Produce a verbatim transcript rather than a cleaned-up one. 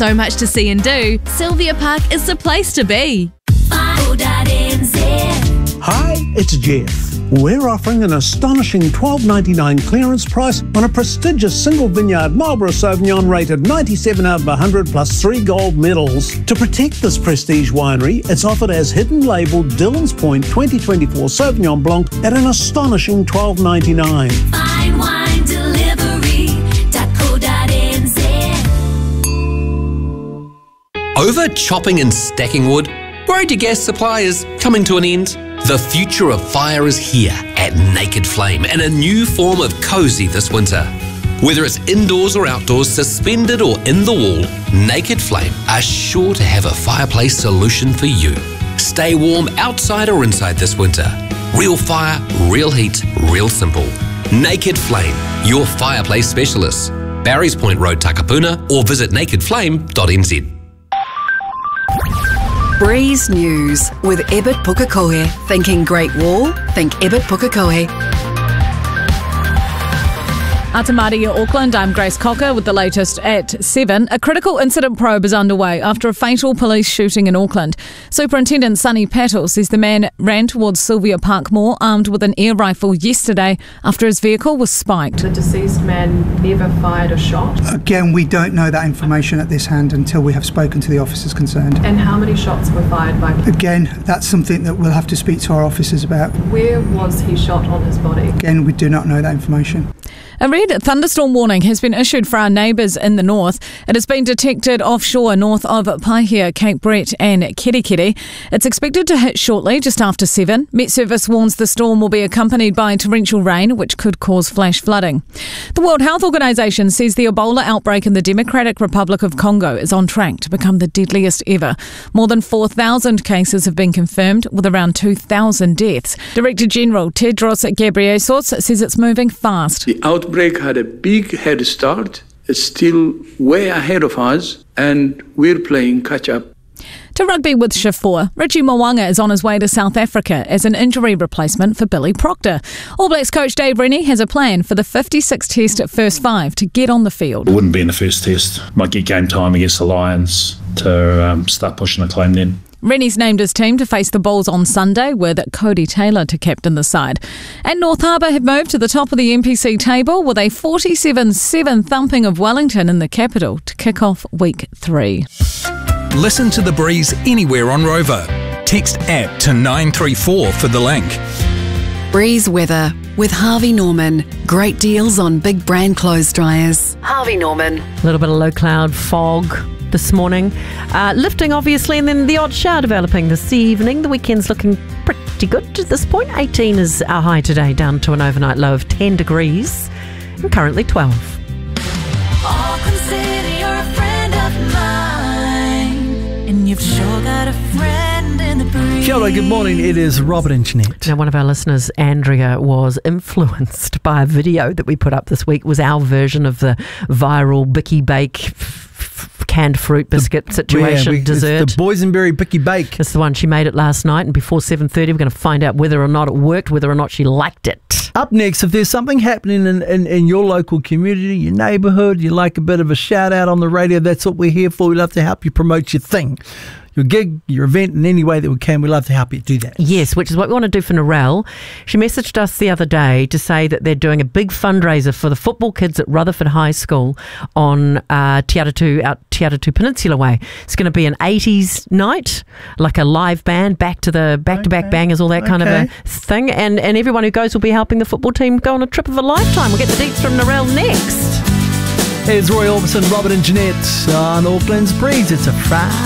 so much to see and do, Sylvia Park is the place to be. Hi, it's Jeff. We're offering an astonishing twelve ninety-nine clearance price on a prestigious single vineyard Marlborough Sauvignon rated ninety-seven out of one hundred plus three gold medals. To protect this prestige winery, it's offered as hidden label Dillon's Point twenty twenty-four Sauvignon Blanc at an astonishing twelve ninety-nine. Fine wine delivery dot co dot n z. Over chopping and stacking wood? Worried your gas supply is coming to an end? The future of fire is here at Naked Flame in a new form of cosy this winter. Whether it's indoors or outdoors, suspended or in the wall, Naked Flame are sure to have a fireplace solution for you. Stay warm outside or inside this winter. Real fire, real heat, real simple. Naked Flame, your fireplace specialist. Barry's Point Road, Takapuna, or visit naked flame dot n z. Breeze News with Ebert Pukekohe. Thinking Great Wall? Think Ebert Pukekohe. Atamari, Auckland, I'm Grace Cocker with the latest at seven. A critical incident probe is underway after a fatal police shooting in Auckland. Superintendent Sonny Patel says the man ran towards Sylvia Park Mall armed with an air rifle yesterday after his vehicle was spiked. The deceased man never fired a shot. Again, we don't know that information at this hand until we have spoken to the officers concerned. And how many shots were fired by? Again, that's something that we'll have to speak to our officers about. Where was he shot on his body? Again, we do not know that information. A red thunderstorm warning has been issued for our neighbours in the north. It has been detected offshore north of Paihia, Cape Brett and Kerikeri. It's expected to hit shortly, just after seven. Met Service warns the storm will be accompanied by torrential rain, which could cause flash flooding. The World Health Organization says the Ebola outbreak in the Democratic Republic of Congo is on track to become the deadliest ever. More than four thousand cases have been confirmed, with around two thousand deaths. Director General Tedros Ghebreyesus says it's moving fast. The outbreak had a big head start. It's still way ahead of us, and we're playing catch-up. To rugby with Shift4, Richie Mwanga is on his way to South Africa as an injury replacement for Billy Proctor. All Blacks coach Dave Rennie has a plan for the fifty-six test at first five to get on the field. It wouldn't be in the first test. Might get game time against the Lions to um, start pushing the claim then. Rennie's named his team to face the Bulls on Sunday with Cody Taylor to captain the side. And North Harbour have moved to the top of the N P C table with a forty-seven seven thumping of Wellington in the capital to kick off week three. Listen to The Breeze anywhere on Rover. Text app to nine three four for the link. Breeze weather with Harvey Norman. Great deals on big brand clothes dryers. Harvey Norman. A little bit of low cloud fog this morning. Uh, lifting, obviously, and then the odd shower developing this evening. The weekend's looking pretty good at this point. eighteen is our high today, down to an overnight low of ten degrees, and currently twelve. All consider you're a friend of mine, and you've sure got a friend in the breeze. Kia ora, good morning. It is Robert and Jeanette. Now, one of our listeners, Andrea, was influenced by a video that we put up this week. It was our version of the viral Bicky Bake canned fruit biscuit the, situation, yeah, we, dessert. It's the boysenberry Bicky Bake. It's the one. She made it last night, and before seven thirty we're going to find out whether or not it worked, whether or not she liked it. Up next, if there's something happening in, in, in your local community, your neighbourhood, you like a bit of a shout out on the radio, that's what we're here for. We love to help you promote your thing, your gig, your event, in any way that we can. We love to help you do that. Yes, which is what we want to do for Narelle. She messaged us the other day to say that they're doing a big fundraiser for the football kids at Rutherford High School on uh, Te Aratu, out Te Aratu Peninsula Way. It's going to be an eighties night, like a live band, back to the back-to-back okay. bangers, all that kind okay. of a thing. And, and everyone who goes will be helping the football team go on a trip of a lifetime. We'll get the deets from Narelle next. Here's Roy Orbison, Robert and Jeanette on Auckland's Breeze. It's a Friday.